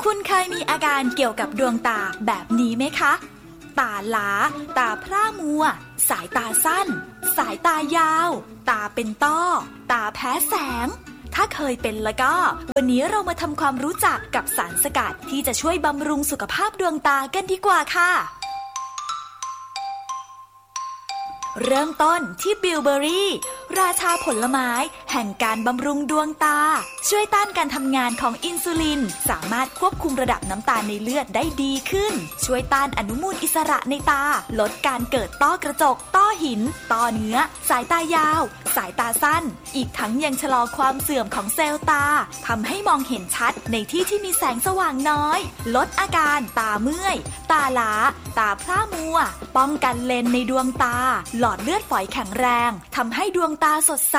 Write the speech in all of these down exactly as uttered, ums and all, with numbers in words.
คุณเคยมีอาการเกี่ยวกับดวงตาแบบนี้ไหมคะตาล้าตาพร่ามัวสายตาสั้นสายตายาวตาเป็นต้อตาแพ้แสงถ้าเคยเป็นแล้วก็วันนี้เรามาทำความรู้จักกับสารสกัดที่จะช่วยบำรุงสุขภาพดวงตากันดีกว่าค่ะเริ่มต้นที่บิลเบอรี่ราชาผลไม้แห่งการบำรุงดวงตาช่วยต้านการทำงานของอินซูลินสามารถควบคุมระดับน้ำตาลในเลือดได้ดีขึ้นช่วยต้านอนุมูลอิสระในตาลดการเกิดต้อกระจกต้อหินต้อเนื้อสายตายาวสายตาสั้นอีกทั้งยังชะลอความเสื่อมของเซลล์ตาทำให้มองเห็นชัดในที่ที่มีแสงสว่างน้อยลดอาการตาเมื่อยตาล้าตาพร่ามัวป้องกันเลนในดวงตาหลอดเลือดฝอยแข็งแรงทำให้ดวงตาสดใส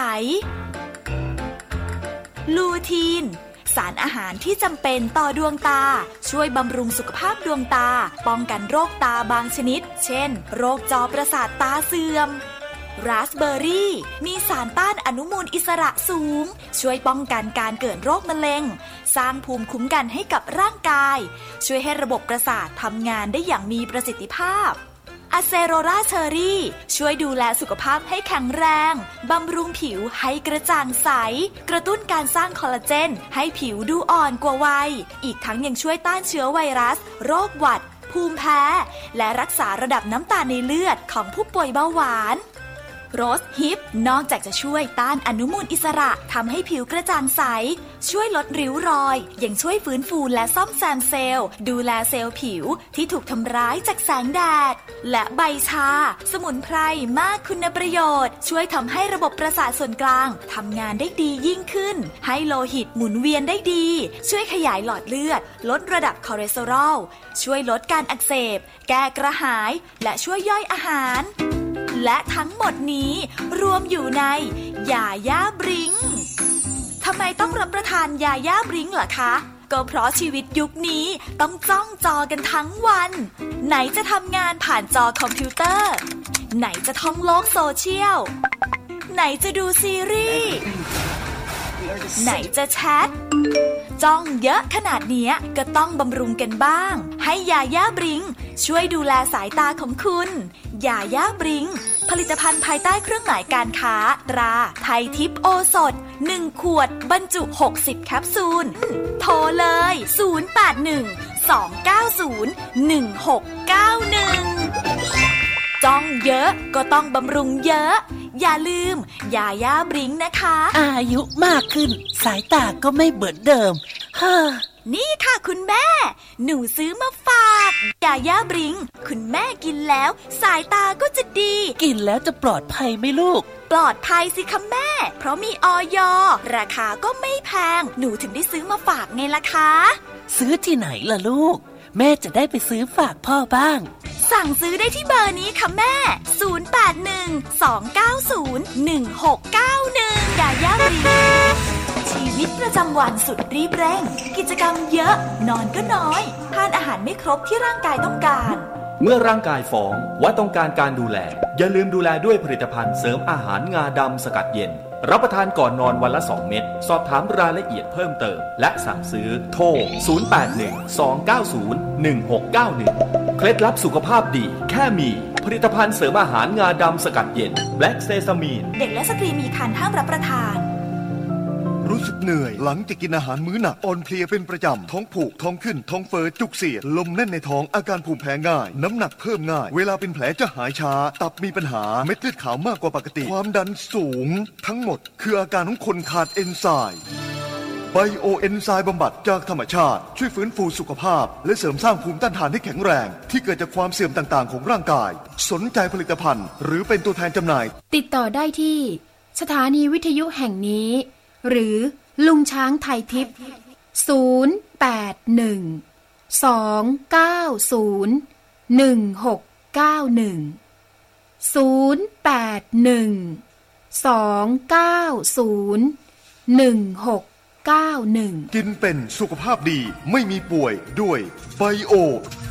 ลูทีนสารอาหารที่จำเป็นต่อดวงตาช่วยบำรุงสุขภาพดวงตาป้องกันโรคตาบางชนิดเช่นโรคจอประสาทตาเสื่อมราสเบอร์รี่มีสารต้านอนุมูลอิสระสูงช่วยป้องกันการเกิดโรคมะเร็งสร้างภูมิคุ้มกันให้กับร่างกายช่วยให้ระบบประสาททำงานได้อย่างมีประสิทธิภาพอะเซโรราเชอร์รี่ช่วยดูแลสุขภาพให้แข็งแรงบำรุงผิวให้กระจ่างใสกระตุ้นการสร้างคอลลาเจนให้ผิวดูอ่อนกว่าวัยอีกทั้งยังช่วยต้านเชื้อไวรัสโรคหวัดภูมิแพ้และรักษาระดับน้ำตาลในเลือดของผู้ป่วยเบาหวานโรสฮิปนอกจากจะช่วยต้านอนุมูลอิสระทำให้ผิวกระจ่างใสช่วยลดริ้วรอยยังช่วยฟื้นฟูและซ่อมแซมเซลล์ดูแลเซลล์ผิวที่ถูกทำร้ายจากแสงแดดและใบชาสมุนไพรมากคุณประโยชน์ช่วยทำให้ระบบประสาทส่วนกลางทำงานได้ดียิ่งขึ้นให้โลหิตหมุนเวียนได้ดีช่วยขยายหลอดเลือดลดระดับคอเลสเตอรอลช่วยลดการอักเสบแก้กระหายและช่วยย่อยอาหารและทั้งหมดนี้รวมอยู่ในยาย่าบริงทำไมต้องรับประทานยาย่าบริงล่ะคะก็เพราะชีวิตยุคนี้ต้องจ้องจอกันทั้งวันไหนจะทำงานผ่านจอคอมพิวเตอร์ไหนจะท่องโลกโซเชียลไหนจะดูซีรีส์ไหนจะแชทจ้องเยอะขนาดนี้ก็ต้องบำรุงกันบ้างให้ยาย่าบริงช่วยดูแลสายตาของคุณยาย่าบริงผลิตภัณฑ์ภายใต้เครื่องหมายการค้าตราไทยทิพย์โอสถหนึ่งขวดบรรจุหกสิบแคปซูลโทรเลยศูนย์ แปด หนึ่ง สอง เก้า ศูนย์ หนึ่ง หก เก้า หนึ่งจ้องเยอะก็ต้องบำรุงเยอะอย่าลืมยาย่าบริงนะคะอายุมากขึ้นสายตาก็ไม่เหมือนเดิมเฮ้อนี่ค่ะคุณแม่หนูซื้อมาฝากยาย่าบริงคุณแม่กินแล้วสายตาก็จะดีกินแล้วจะปลอดภัยไหมลูกปลอดภัยสิคะแม่เพราะมีอย.ราคาก็ไม่แพงหนูถึงได้ซื้อมาฝากไงล่ะคะซื้อที่ไหนล่ะลูกแม่จะได้ไปซื้อฝากพ่อบ้างสั่งซื้อได้ที่เบอร์นี้ค่ะแม่ศูนย์ แปด หนึ่ง สอง เก้า ศูนย์ หนึ่ง หก เก้า หนึ่งยาย่าบริงชีวิตประจำวันสุดรีบเร่งกิจกรรมเยอะนอนก็น้อยทานอาหารไม่ครบที่ร่างกายต้องการเมื่อร่างกายฟ้องว่าต้องการการดูแลอย่าลืมดูแลด้วยผลิตภัณฑ์เสริมอาหารงาดำสกัดเย็นรับประทานก่อนนอนวันละสองเม็ดสอบถามรายละเอียดเพิ่มเติมและสั่งซื้อโทรศูนย์ แปด หนึ่ง สอง เก้า ศูนย์ หนึ่ง หก เก้า หนึ่งเคล็ดลับสุขภาพดีแค่มีผลิตภัณฑ์เสริมอาหารงาดำสกัดเย็นแบล็กเซซามีนเด็กและสตรีมีครรภ์ห้ามรับประทานรู้สึกเหนื่อยหลังจากกินอาหารมื้อหนักอ่อนเพลียเป็นประจำท้องผูกท้องขึ้นท้องเฟ้อจุกเสียดลมแน่นในท้องอาการภูมิแพ้ง่ายน้ำหนักเพิ่มง่ายเวลาเป็นแผลจะหายช้าตับมีปัญหาเม็ดเลือดขาวมากกว่าปกติความดันสูงทั้งหมดคืออาการของคนขาดเอนไซม์ไบโอเอนไซม์บำบัดจากธรรมชาติช่วยฟื้นฟูสุขภาพและเสริมสร้างภูมิต้านทานให้แข็งแรงที่เกิดจากความเสื่อมต่างๆของร่างกายสนใจผลิตภัณฑ์หรือเป็นตัวแทนจำหน่ายติดต่อได้ที่สถานีวิทยุแห่งนี้หรือลุงช้างไทยทิพย์ศูนย์ แปด หนึ่ง สอง เก้า ศูนย์ หนึ่ง หก เก้า หนึ่ง ศูนย์ แปด หนึ่ง สอง เก้า ศูนย์ หนึ่ง หก เก้า หนึ่งกินเป็นสุขภาพดีไม่มีป่วยด้วยไบโอ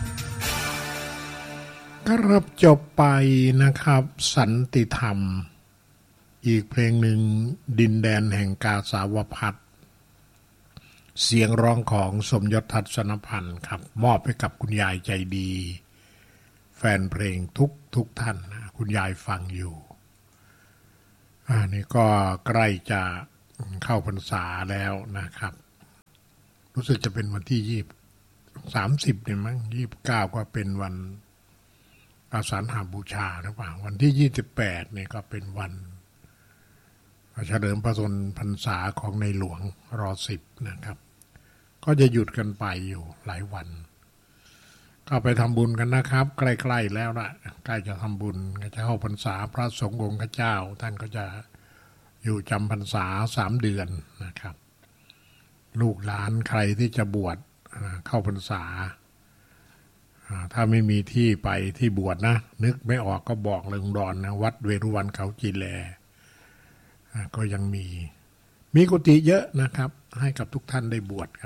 ครับจบไปนะครับสันติธรรมอีกเพลงหนึ่งดินแดนแห่งกาสาวพัสเสียงร้องของสมยศทัศนพันธ์ครับมอบให้กับคุณยายใจดีแฟนเพลงทุกทุกท่านนะคุณยายฟังอยู่อันนี้ก็ใกล้จะเข้าพรรษาแล้วนะครับรู้สึกจะเป็นวันที่ยี่สามสิบเนี่ยมั้งยี่สิบเก้าก็เป็นวันอาสาฬหบูชาหรือเปล่าวันที่ยี่สิบแปดเนี่ยก็เป็นวันเฉลิมพระชนพรรษาของในหลวงรอสิบนะครับก็จะหยุดกันไปอยู่หลายวันก็ไปทำบุญกันนะครับใกล้ๆแล้วนะใกล้จะทำบุญก็จะเข้าพรรษาพระสงฆ์องค์เจ้าท่านก็จะอยู่จำพรรษาสามเดือนนะครับลูกหลานใครที่จะบวชเข้าพรรษาถ้าไม่มีที่ไปที่บวชนะนึกไม่ออกก็บอกเลยดอนนะวัดเวรุวันเขาจีแลก็ยังมีมีกุฏิเยอะนะครับให้กับทุกท่านได้บวชกัน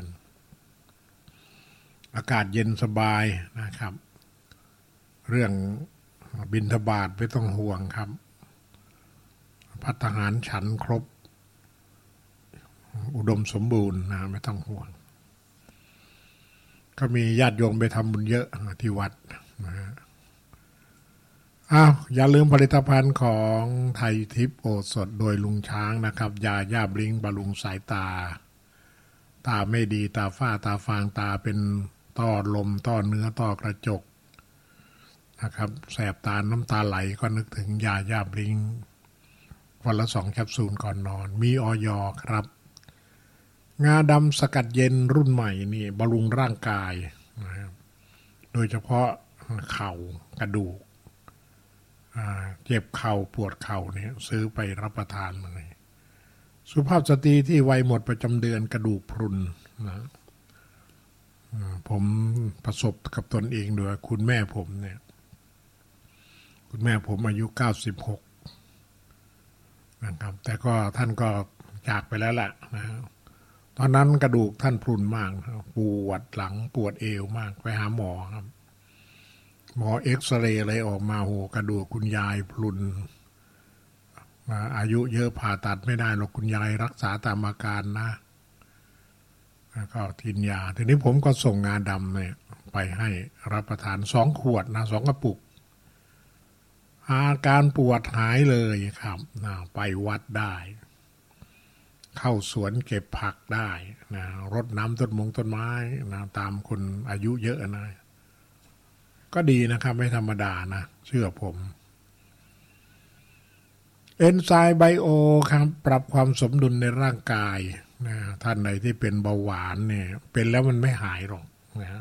อากาศเย็นสบายนะครับเรื่องบิณฑบาตไม่ต้องห่วงครับภัตตาหารฉันครบอุดมสมบูรณ์นะไม่ต้องห่วงก็มีญาติโยมไปทำบุญเยอะที่วัดนะฮะอ้าวอย่าลืมผลิตภัณฑ์ของไทยทิพย์โอสถโดยลุงช้างนะครับยาย่าบลิงบำรุงสายตาตาไม่ดีตาฝ้าตาฟางตาเป็นต้อลมต้อเนื้อต้อกระจกนะครับแสบตาน้ำตาไหลก็นึกถึงยาย่าบลิงวันละสองแคปซูลก่อนนอนมีอย.ครับงาดำสกัดเย็นรุ่นใหม่นี่บำรุงร่างกายนะครับโดยเฉพาะเข่ากระดูกเจ็บเข่าปวดเข่าเนี่ยซื้อไปรับประทานเลยสุภาพสตรีที่วัยหมดประจำเดือนกระดูกพรุนนะผมประสบกับตนเองด้วยคุณแม่ผมเนี่ยคุณแม่ผมอายุเก้าสิบหกนะครับแต่ก็ท่านก็จากไปแล้วแหละนะตอนนั้นกระดูกท่านพรุนมากปวดหลังปวดเอวมากไปหาหมอครับหมอเอ็กซเรย์อะไรออกมาโหกระดูกคุณยายพรุนอายุเยอะผ่าตัดไม่ได้หรอกคุณยายรักษาตามอาการนะก็กินยาทีนี้ผมก็ส่งงาดำเนี่ยไปให้รับประทานสองขวดนะสองกระปุกอาการปวดหายเลยครับไปวัดได้เข้าสวนเก็บผักได้นะรดน้ำต้นมงต้นไม้นะตามคนอายุเยอะนะก็ดีนะครับไม่ธรรมดานะเชื่อผมเอนไซม์ไบโอครับปรับความสมดุลในร่างกายนะท่านใดที่เป็นเบาหวานเนี่ยเป็นแล้วมันไม่หายหรอกนะ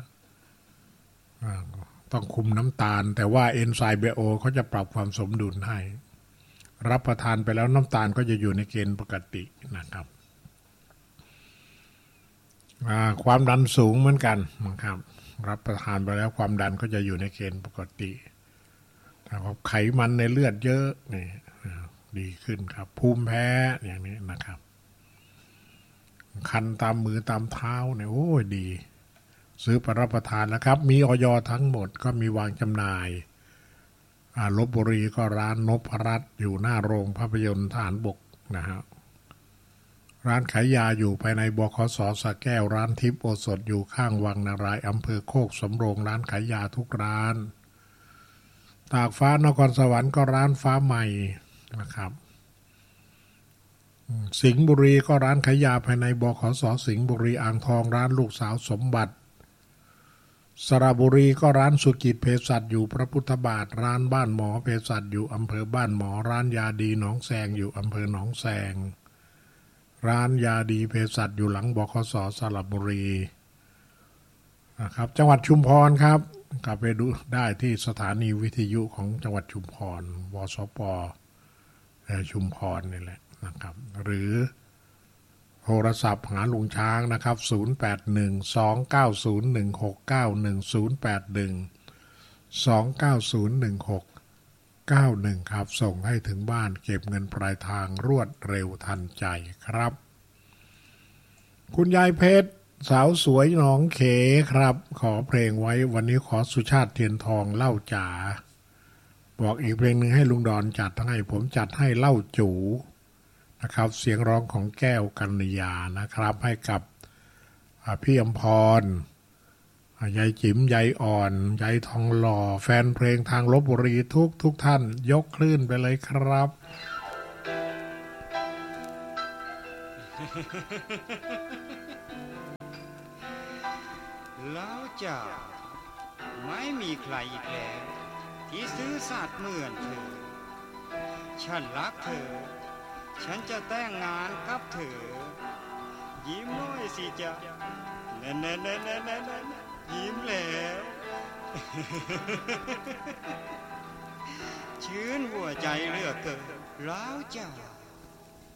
ต้องคุมน้ำตาลแต่ว่าเอนไซม์ไบโอเขาจะปรับความสมดุลให้รับประทานไปแล้วน้ำตาลก็จะอยู่ในเกณฑ์ปกตินะครับความดันสูงเหมือนกันนะครับรับประทานไปแล้วความดันก็จะอยู่ในเกณฑ์ปกติถ้าไขมันในเลือดเยอะนี่ดีขึ้นครับภูมิแพ้อย่างนี้นะครับคันตามมือตามเท้าเนี่ยโอ้ยดีซื้อไปรับประทานแล้วครับมีอย.ทั้งหมดก็มีวางจำหน่ายลพบุรีก็ร้านนพรัตน์อยู่หน้าโรงภาพยนตร์ทหารบกนะฮะร้านขายยาอยู่ภายในบขส.สระแก้วร้านทิพย์โอสถอยู่ข้างวังนารายณ์อำเภอโคกสำโรงร้านขายยาทุกร้านตากฟ้านครสวรรค์ก็ร้านฟ้าใหม่นะครับสิงห์บุรีก็ร้านขายยาภายในบขส.สิงห์บุรีอ่างทองร้านลูกสาวสมบัติสระบุรีก็ร้านสุกิจเภสัชอยู่พระพุทธบาทร้านบ้านหมอเภสัชอยู่อำเภอบ้านหมอร้านยาดีหนองแซงอยู่อำเภอหนองแซงร้านยาดีเภสัชอยู่หลังบขส.สระบุรีนะครับจังหวัดชุมพรครับกลับไปดูได้ที่สถานีวิทยุของจังหวัดชุมพรวสป.ชุมพรนี่แหละนะครับหรือโทรศัพท์หาลุงช้างนะครับศูนย์ แปด หนึ่ง สอง เก้า ศูนย์ หนึ่ง หก เก้า หนึ่ง ศูนย์ แปด หนึ่ง สอง เก้า ศูนย์ หนึ่ง หก เก้า หนึ่งครับส่งให้ถึงบ้านเก็บเงินปลายทางรวดเร็วทันใจครับคุณยายเพชรสาวสวยหนองเขครับขอเพลงไว้วันนี้ขอสุชาติเทียนทองเล่าจ๋าบอกอีกเพลงหนึ่งให้ลุงดอนจัดให้ผมจัดให้เล่าจูนะครับเสียงร้องของแก้วกัญญานะครับให้กับพี่อมพรยายจิ๋มยายอ่อนยายทองหล่อแฟนเพลงทางลพบุรีทุกทุกท่านยกคลื่นไปเลยครับแล้วจะไม่มีใครอีกแล้วที่ซื่อสัตย์เหมือนเธอฉันรักเธอฉันจะแต่งงานกับเธอยิ้มน้อยสิจ๊ะแน่แน่แน่แน่แน่แน่ยิ้มแล้ว ชื่นหัวใจเหลือเกินแล้วจ้า